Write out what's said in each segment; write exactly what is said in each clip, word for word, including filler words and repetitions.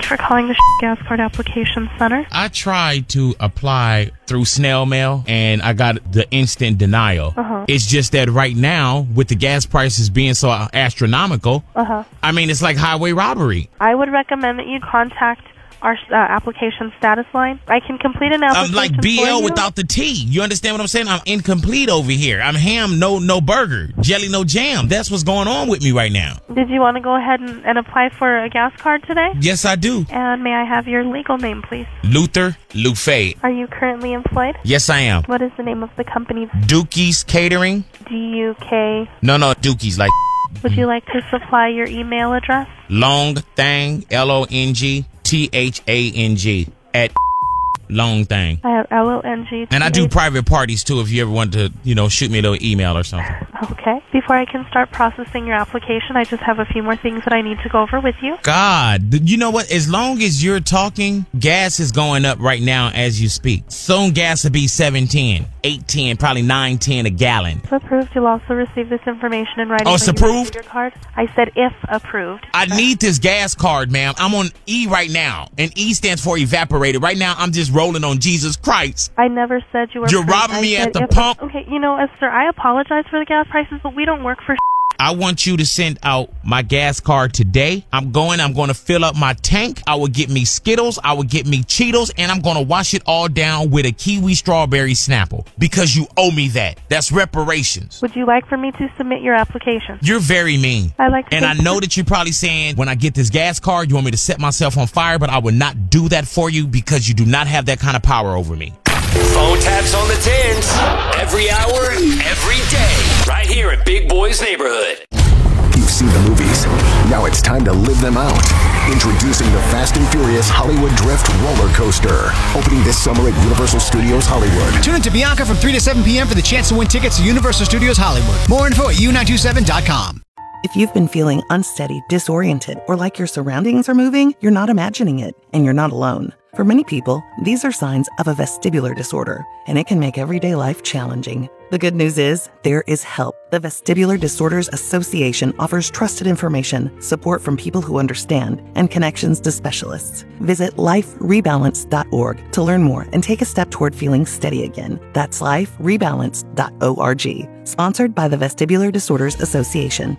for calling the gas card application center. I tried to apply through snail mail and I got the instant denial. Uh-huh. It's just that right now, with the gas prices being so astronomical, uh-huh. I mean, it's like highway robbery. I would recommend that you contact our uh, application status line. I can complete an application. I'm like B L for you. without the T. You understand what I'm saying? I'm incomplete over here. I'm ham, no no burger. Jelly, no jam. That's what's going on with me right now. Did you want to go ahead and, and apply for a gas card today? Yes, I do. And may I have your legal name, please? Luther Lufay. Are you currently employed? Yes, I am. What is the name of the company? Dukey's Catering. D U K. No, no, Dukey's like. Would you like to supply your email address? Long Thang, L O N G T H A N G at Long Thang. I have L O N G. And I do private parties too if you ever want to, you know, shoot me a little email or something. Okay. Before I can start processing your application, I just have a few more things that I need to go over with you. God, you know what? As long as you're talking, gas is going up right now as you speak. Soon gas will be seven ten, eight ten, probably nine ten a gallon. If approved, you'll also receive this information in writing. Oh, it's when you approved? receive your card. I said if approved. I need this gas card, ma'am. I'm on E right now, and E stands for evaporated. Right now, I'm just rolling on Jesus Christ. I never said you were. You're approved. robbing I me said at the if- pump. Okay, you know, Esther, I apologize for the gas prices, but we don't work for. I want you to send out my gas card today. I'm going, I'm going to fill up my tank. I will get me Skittles. I will get me Cheetos, and I'm going to wash it all down with a kiwi strawberry Snapple because you owe me that. That's reparations. Would you like for me to submit your application? You're very mean. I like to and I think- know that you're probably saying when I get this gas card, you want me to set myself on fire, but I would not do that for you because you do not have that kind of power over me. Phone taps on the tens. Every hour, every day. Right here in Big Boy's Neighborhood. You've seen the movies. Now it's time to live them out. Introducing the Fast and Furious Hollywood Drift Roller Coaster. Opening this summer at Universal Studios Hollywood. Tune in to Bianca from three to seven p.m. for the chance to win tickets to Universal Studios Hollywood. More info at U nine two seven dot com. If you've been feeling unsteady, disoriented, or like your surroundings are moving, you're not imagining it, and you're not alone. For many people, these are signs of a vestibular disorder, and it can make everyday life challenging. The good news is, there is help. The Vestibular Disorders Association offers trusted information, support from people who understand, and connections to specialists. Visit life rebalance dot org to learn more and take a step toward feeling steady again. That's life rebalance dot org. Sponsored by the Vestibular Disorders Association.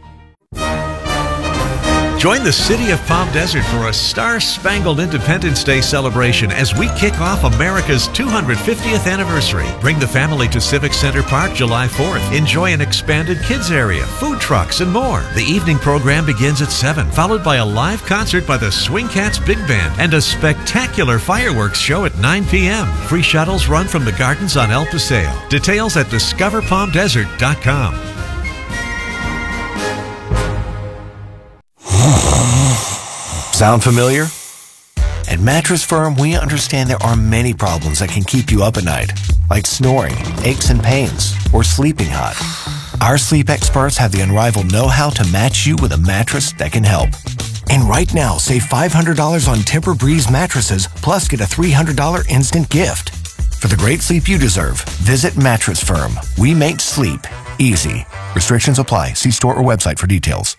Join the City of Palm Desert for a star-spangled Independence Day celebration as we kick off America's two hundred fiftieth anniversary. Bring the family to Civic Center Park July fourth. Enjoy an expanded kids area, food trucks, and more. The evening program begins at seven, followed by a live concert by the Swing Cats Big Band and a spectacular fireworks show at nine p.m. Free shuttles run from the gardens on El Paseo. Details at discover palm desert dot com. Sound familiar? At Mattress Firm, we understand there are many problems that can keep you up at night, like snoring, aches and pains, or sleeping hot. Our sleep experts have the unrivaled know-how to match you with a mattress that can help. And right now, save five hundred dollars on Tempur-Breeze mattresses, plus get a three hundred dollars instant gift. For the great sleep you deserve, visit Mattress Firm. We make sleep easy. Restrictions apply. See store or website for details.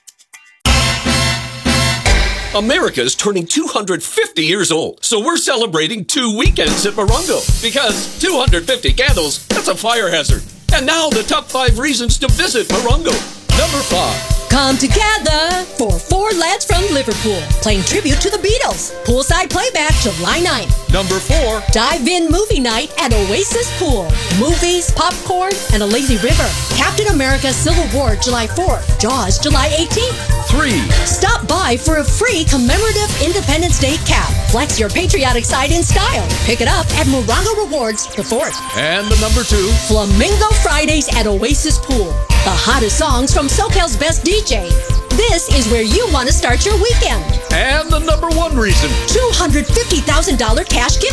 America's turning two hundred fifty years old, so we're celebrating two weekends at Morongo. Because two hundred fifty candles, that's a fire hazard. And now the top five reasons to visit Morongo. Number five. Come together for Four Lads from Liverpool, playing tribute to the Beatles. Poolside playback July ninth. Number four. Dive-in movie night at Oasis Pool. Movies, popcorn, and a lazy river. Captain America Civil War July fourth. Jaws July eighteenth. Three. Stop by for a free commemorative Independence Day cap. Flex your patriotic side in style. Pick it up at Morongo Rewards the fourth. And the number two. Flamingo Fridays at Oasis Pool. The hottest songs from SoCal's best D J. This is where you want to start your weekend. And the number one reason. two hundred fifty thousand dollars cash gift